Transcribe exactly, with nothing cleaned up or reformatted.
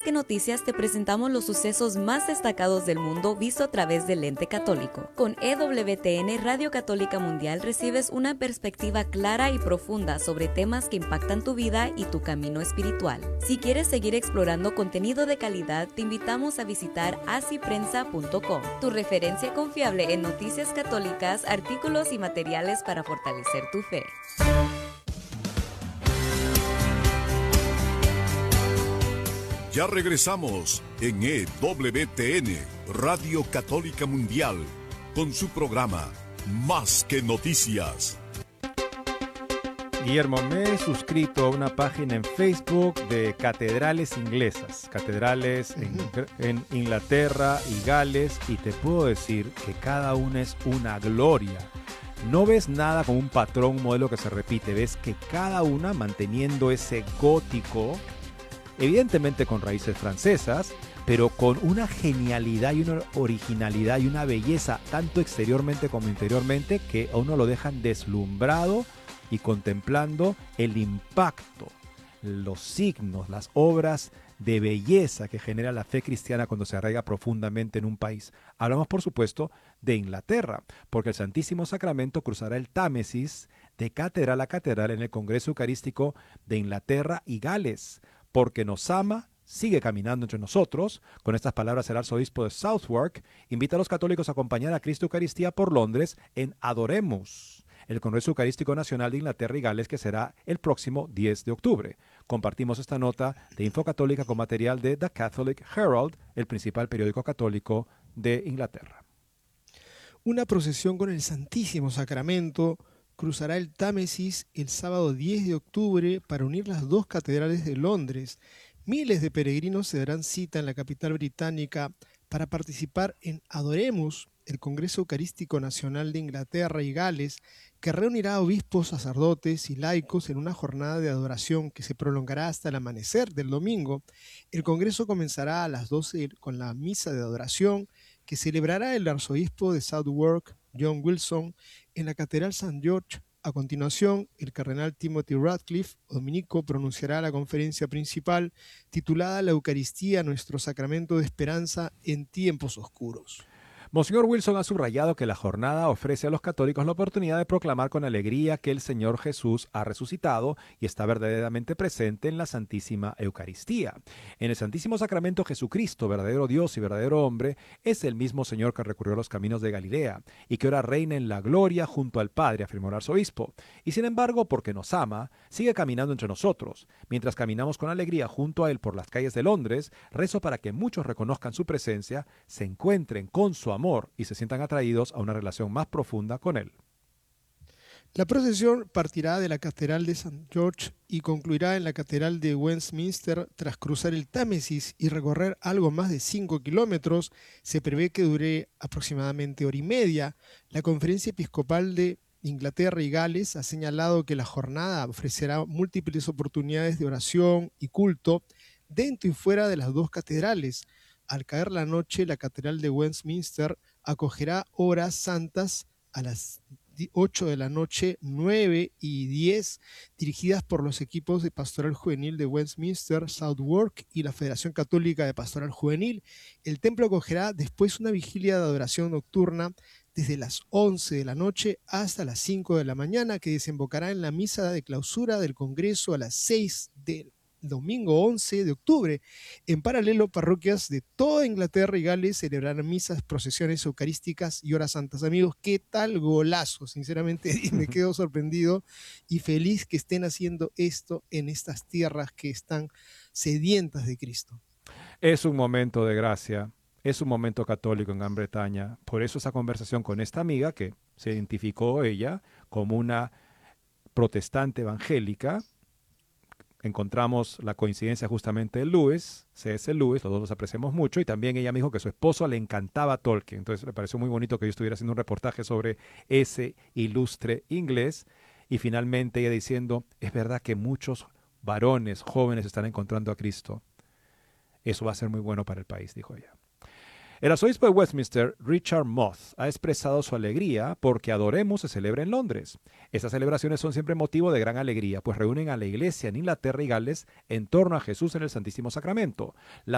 Que Noticias te presentamos los sucesos más destacados del mundo visto a través del lente católico. Con E W T N Radio Católica Mundial recibes una perspectiva clara y profunda sobre temas que impactan tu vida y tu camino espiritual. Si quieres seguir explorando contenido de calidad, te invitamos a visitar así prensa punto com, tu referencia confiable en noticias católicas, artículos y materiales para fortalecer tu fe. Ya regresamos en E W T N, Radio Católica Mundial, con su programa Más que Noticias. Guillermo, me he suscrito a una página en Facebook de catedrales inglesas, catedrales en, en Inglaterra y Gales, y te puedo decir que cada una es una gloria. No ves nada como un patrón, un modelo que se repite, ves que cada una manteniendo ese gótico, evidentemente con raíces francesas, pero con una genialidad y una originalidad y una belleza, tanto exteriormente como interiormente, que a uno lo dejan deslumbrado y contemplando el impacto, los signos, las obras de belleza que genera la fe cristiana cuando se arraiga profundamente en un país. Hablamos, por supuesto, de Inglaterra, porque el Santísimo Sacramento cruzará el Támesis de catedral a catedral en el Congreso Eucarístico de Inglaterra y Gales, porque nos ama, sigue caminando entre nosotros. Con estas palabras, el arzobispo de Southwark invita a los católicos a acompañar a Cristo Eucaristía por Londres en Adoremos, el Congreso Eucarístico Nacional de Inglaterra y Gales, que será el próximo diez de octubre. Compartimos esta nota de Info Católica con material de The Catholic Herald, el principal periódico católico de Inglaterra. Una procesión con el Santísimo Sacramento cruzará el Támesis el sábado diez de octubre para unir las dos catedrales de Londres. Miles de peregrinos se darán cita en la capital británica para participar en Adoremos, el Congreso Eucarístico Nacional de Inglaterra y Gales, que reunirá a obispos, sacerdotes y laicos en una jornada de adoración que se prolongará hasta el amanecer del domingo. El congreso comenzará a las doce con la misa de adoración que celebrará el arzobispo de Southwark, John Wilson, en la Catedral Saint George. A continuación, el cardenal Timothy Radcliffe, dominico, pronunciará la conferencia principal titulada La Eucaristía, nuestro sacramento de esperanza en tiempos oscuros. Monseñor Wilson ha subrayado que la jornada ofrece a los católicos la oportunidad de proclamar con alegría que el Señor Jesús ha resucitado y está verdaderamente presente en la Santísima Eucaristía. En el Santísimo Sacramento, Jesucristo, verdadero Dios y verdadero hombre, es el mismo Señor que recorrió los caminos de Galilea y que ahora reina en la gloria junto al Padre, afirmó el arzobispo. Y sin embargo, porque nos ama, sigue caminando entre nosotros. Mientras caminamos con alegría junto a Él por las calles de Londres, rezo para que muchos reconozcan su presencia, se encuentren con su amor amor y se sientan atraídos a una relación más profunda con Él. La procesión partirá de la Catedral de Saint George y concluirá en la Catedral de Westminster. Tras cruzar el Támesis y recorrer algo más de cinco kilómetros, se prevé que dure aproximadamente hora y media. La Conferencia Episcopal de Inglaterra y Gales ha señalado que la jornada ofrecerá múltiples oportunidades de oración y culto dentro y fuera de las dos catedrales. Al caer la noche, la Catedral de Westminster acogerá horas santas a las ocho de la noche, nueve y diez, dirigidas por los equipos de Pastoral Juvenil de Westminster, Southwark y la Federación Católica de Pastoral Juvenil. El templo acogerá después una vigilia de adoración nocturna desde las once de la noche hasta las cinco de la mañana, que desembocará en la misa de clausura del Congreso a las seis del domingo once de octubre. En paralelo, parroquias de toda Inglaterra y Gales celebrarán misas, procesiones eucarísticas y horas santas. Amigos, qué tal golazo, sinceramente me quedo sorprendido y feliz que estén haciendo esto en estas tierras que están sedientas de Cristo. Es un momento de gracia, es un momento católico en Gran Bretaña. Por eso esa conversación con esta amiga, que se identificó ella como una protestante evangélica. Encontramos la coincidencia justamente de Lewis, C S Lewis, los dos los apreciamos mucho, y también ella me dijo que su esposo le encantaba Tolkien. Entonces me pareció muy bonito que yo estuviera haciendo un reportaje sobre ese ilustre inglés. Y finalmente ella diciendo, es verdad que muchos varones jóvenes están encontrando a Cristo. Eso va a ser muy bueno para el país, dijo ella. El arzobispo de Westminster, Richard Moth, ha expresado su alegría porque Adoremos se celebra en Londres. Estas celebraciones son siempre motivo de gran alegría, pues reúnen a la iglesia en Inglaterra y Gales en torno a Jesús en el Santísimo Sacramento. La